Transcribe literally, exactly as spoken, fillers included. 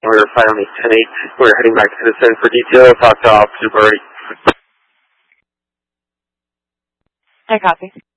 we're flight on eight ten eight. We're heading back to the center for detail. Talk to Officer Birdie. I copy.